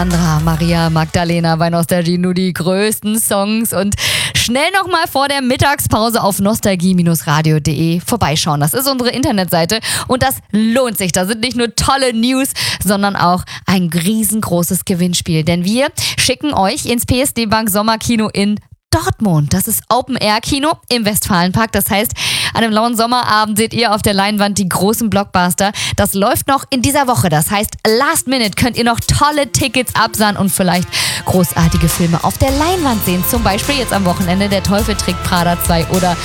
Sandra, Maria, Magdalena bei Nostalgie, nur die größten Songs und schnell nochmal vor der Mittagspause auf nostalgie-radio.de vorbeischauen. Das ist unsere Internetseite und das lohnt sich. Da sind nicht nur tolle News, sondern auch ein riesengroßes Gewinnspiel. Denn wir schicken euch ins PSD Bank Sommerkino in Dortmund. Das ist Open-Air-Kino im Westfalenpark. Das heißt, an einem lauen Sommerabend seht ihr auf der Leinwand die großen Blockbuster. Das läuft noch in dieser Woche. Das heißt, last minute könnt ihr noch tolle Tickets absahen und vielleicht großartige Filme auf der Leinwand sehen. Zum Beispiel jetzt am Wochenende Der Teufel trägt Prada 2 oder